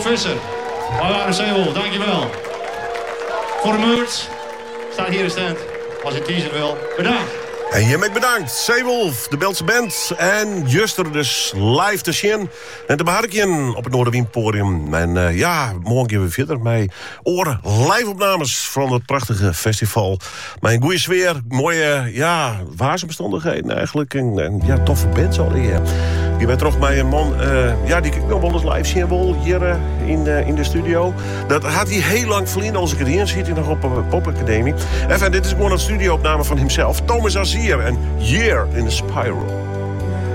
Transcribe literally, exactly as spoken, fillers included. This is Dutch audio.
Visser. Waarwaarde Zeewolf, dankjewel. Voor de merch staat hier een stand. Als je teaser wil. Bedankt. En hiermee bedankt. Zeewolf, de Belgische band. En Juster dus live te zien. En te beharken op het Noorderwienpodium. En uh, ja, morgen gaan we verder met oren live-opnames van het prachtige festival. Met een goede sfeer, mooie, ja, waarsomstandigheden eigenlijk. En, en ja, toffe bands al hier. Je bent toch met een man, uh, ja, die ik nog wel eens live zien wil hier uh, in, uh, in de studio. Dat had hij heel lang verliezen als ik het hier zit. Hij nog op de uh, Popacademie. Even, dit is gewoon een studioopname van hemzelf. Thomas Azier en Year in the Spiral.